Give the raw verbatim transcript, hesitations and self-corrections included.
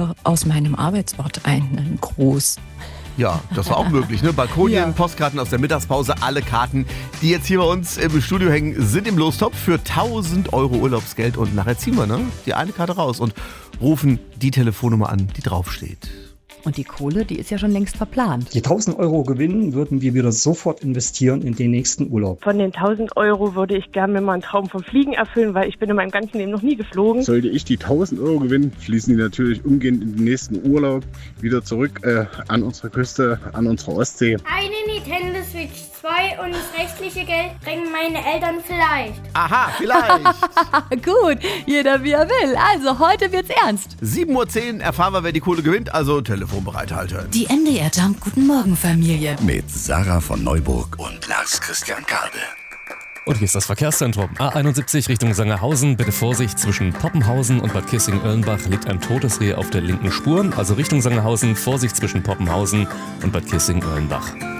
mir aus meinem Arbeitsort einen Gruß. Ja, das war auch möglich, ne? Balkonien, Ja. Postkarten aus der Mittagspause, alle Karten, die jetzt hier bei uns im Studio hängen, sind im Lostopf für tausend Euro Urlaubsgeld. Und nachher ziehen wir, ne, die eine Karte raus und rufen die Telefonnummer an, die draufsteht. Und die Kohle, die ist ja schon längst verplant. Die tausend Euro Gewinn würden wir wieder sofort investieren in den nächsten Urlaub. Von den tausend Euro würde ich gerne mir mal einen Traum vom Fliegen erfüllen, weil ich bin in meinem ganzen Leben noch nie geflogen. Sollte ich die tausend Euro gewinnen, fließen die natürlich umgehend in den nächsten Urlaub wieder zurück äh, an unsere Küste, an unsere Ostsee. Eine Nintendo Switch zwei und das restliche Geld bringen meine Eltern vielleicht. Aha, vielleicht. Gut, jeder wie er will. Also heute wird's ernst. sieben Uhr zehn erfahren wir, wer die Kohle gewinnt, also Telefon bereithalten. Die N D R Jump Guten Morgen Familie. Mit Sarah von Neuburg und Lars Christian Kade. Und hier ist das Verkehrszentrum. A einundsiebzig Richtung Sangerhausen. Bitte Vorsicht, zwischen Poppenhausen und Bad Kissing-Oellenbach liegt ein totes Reh auf der linken Spur. Also Richtung Sangerhausen, Vorsicht zwischen Poppenhausen und Bad Kissing-Oellenbach.